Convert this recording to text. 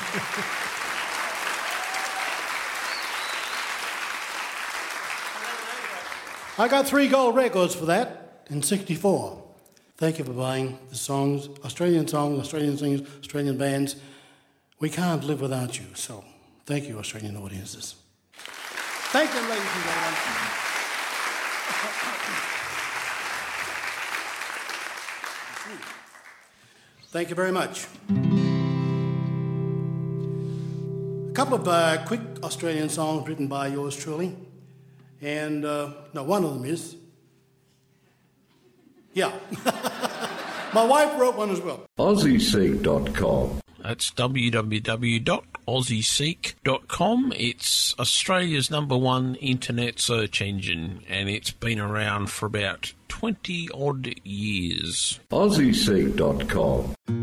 I got 3 gold records for that in '64. Thank you for buying the songs, Australian singers, Australian bands. We can't live without you, so thank you, Australian audiences. Thank you, ladies and gentlemen. Thank you very much. A couple of quick Australian songs written by yours truly. And, no, one of them is. Yeah. My wife wrote one as well. AussieSeek.com. That's www.aussieseek.com. It's Australia's #1 internet search engine, and it's been around for about 20-odd years. AussieSeek.com.